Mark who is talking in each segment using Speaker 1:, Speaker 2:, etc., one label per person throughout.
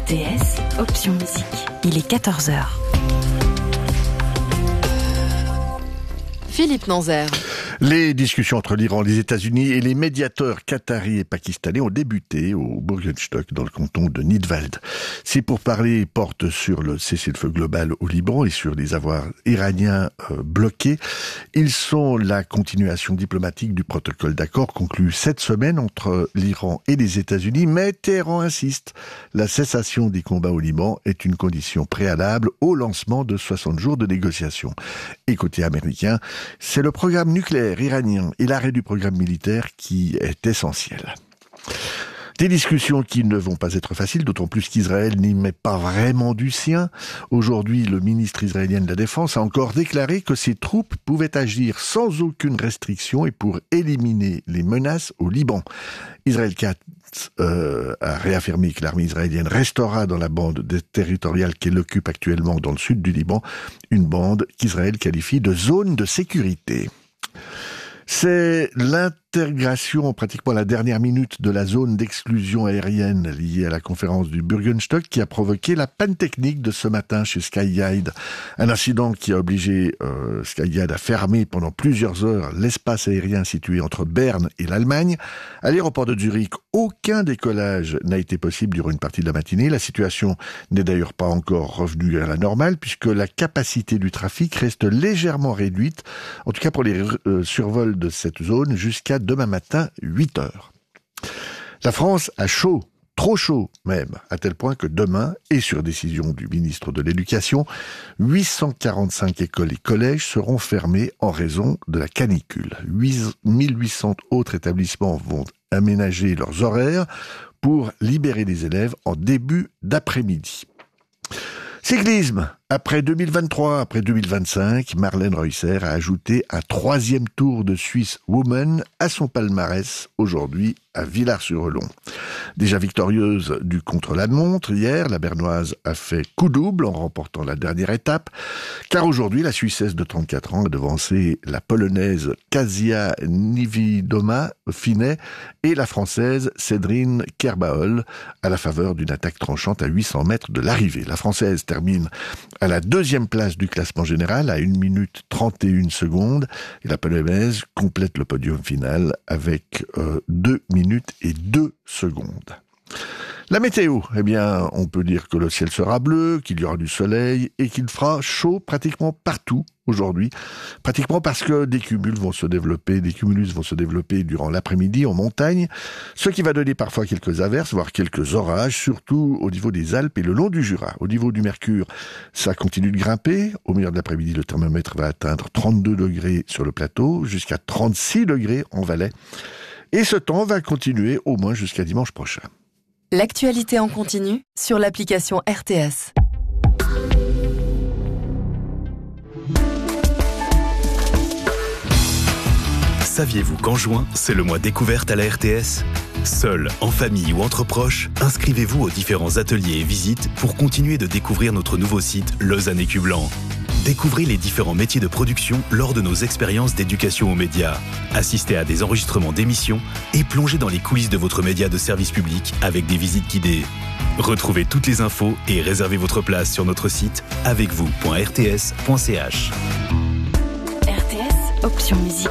Speaker 1: RTS, option musique. Il est 14h.
Speaker 2: Philippe Nanzer.
Speaker 3: Les discussions entre l'Iran, les États-Unis et les médiateurs qataris et pakistanais ont débuté au Burgenstock dans le canton de Nidwald. Ces pourparlers portent sur le cessez-le-feu global au Liban et sur les avoirs iraniens bloqués. Ils sont la continuation diplomatique du protocole d'accord conclu cette semaine entre l'Iran et les États-Unis, mais Téhéran insiste. La cessation des combats au Liban est une condition préalable au lancement de 60 jours de négociations. Et côté américain, c'est le programme nucléaire iranien et l'arrêt du programme militaire qui est essentiel. Des discussions qui ne vont pas être faciles, d'autant plus qu'Israël n'y met pas vraiment du sien. Aujourd'hui, le ministre israélien de la Défense a encore déclaré que ses troupes pouvaient agir sans aucune restriction et pour éliminer les menaces au Liban. Israël Katz a réaffirmé que l'armée israélienne restera dans la bande territoriale qu'elle occupe actuellement dans le sud du Liban, une bande qu'Israël qualifie de zone de sécurité. C'est l'intégration, pratiquement à la dernière minute, de la zone d'exclusion aérienne liée à la conférence du Burgenstock qui a provoqué la panne technique de ce matin chez SkyGuide. Un incident qui a obligé SkyGuide à fermer pendant plusieurs heures l'espace aérien situé entre Berne et l'Allemagne. À l'aéroport de Zurich, aucun décollage n'a été possible durant une partie de la matinée. La situation n'est d'ailleurs pas encore revenue à la normale puisque la capacité du trafic reste légèrement réduite, en tout cas pour les survols de cette zone jusqu'à demain matin 8 heures. La France a chaud, trop chaud même, à tel point que demain, et sur décision du ministre de l'Éducation, 845 écoles et collèges seront fermés en raison de la canicule. 1800 autres établissements vont aménager leurs horaires pour libérer les élèves en début d'après-midi. Cyclisme. Après 2023, après 2025, Marlène Reusser a ajouté un 3e Tour de Suisse Women à son palmarès aujourd'hui à Villars-sur-Relon. Déjà victorieuse du contre-la-montre hier, la Bernoise a fait coup double en remportant la dernière étape, car aujourd'hui la Suissesse de 34 ans a devancé la Polonaise Kasia Niewiadoma-Finet et la Française Cédrine Kerbaol à la faveur d'une attaque tranchante à 800 mètres de l'arrivée. La Française termine à la 2e place du classement général à 1 minute 31 secondes et la Polonaise complète le podium final avec 2 minutes et 2 secondes. La météo, eh bien, on peut dire que le ciel sera bleu, qu'il y aura du soleil et qu'il fera chaud pratiquement partout aujourd'hui. Pratiquement parce que des cumulus vont se développer durant l'après-midi en montagne, ce qui va donner parfois quelques averses, voire quelques orages, surtout au niveau des Alpes et le long du Jura. Au niveau du mercure, ça continue de grimper. Au milieu de l'après-midi, le thermomètre va atteindre 32 degrés sur le plateau, jusqu'à 36 degrés en Valais. Et ce temps va continuer au moins jusqu'à dimanche prochain.
Speaker 2: L'actualité en continu sur l'application RTS.
Speaker 4: Saviez-vous qu'en juin, c'est le mois découverte à la RTS ? Seul, en famille ou entre proches, inscrivez-vous aux différents ateliers et visites pour continuer de découvrir notre nouveau site Lausanne Écu Blanc. Découvrez les différents métiers de production lors de nos expériences d'éducation aux médias. Assistez à des enregistrements d'émissions et plongez dans les coulisses de votre média de service public avec des visites guidées. Retrouvez toutes les infos et réservez votre place sur notre site avecvous.rts.ch.
Speaker 1: RTS, option musique.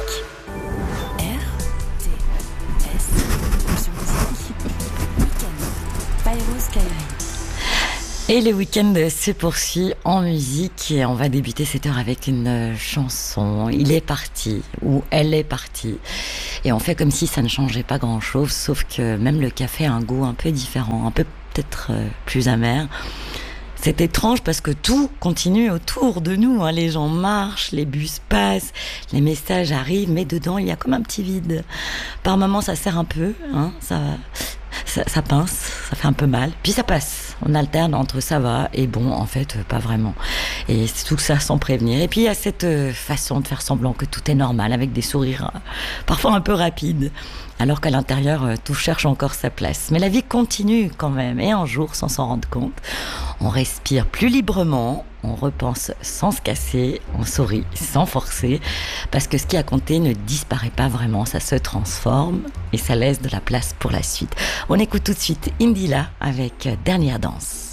Speaker 1: Et le week-end se poursuit en musique et on va débuter cette heure avec une chanson. Il est parti ou elle est partie. Et on fait comme si ça ne changeait pas grand-chose, sauf que même le café a un goût un peu différent, un peu peut-être plus amer. C'est étrange parce que tout continue autour de nous, hein. Les gens marchent, les bus passent, les messages arrivent, mais dedans il y a comme un petit vide. Par moments ça serre un peu, hein, ça pince, ça fait un peu mal, puis ça passe. On alterne entre ça va et bon, en fait, pas vraiment. Et tout ça sans prévenir. Et puis il y a cette façon de faire semblant que tout est normal, avec des sourires parfois un peu rapides, alors qu'à l'intérieur, tout cherche encore sa place. Mais la vie continue quand même, et un jour, sans s'en rendre compte, on respire plus librement, on repense sans se casser, on sourit sans forcer, parce que ce qui a compté ne disparaît pas vraiment, ça se transforme et ça laisse de la place pour la suite. On écoute tout de suite Indila avec Dernière danse.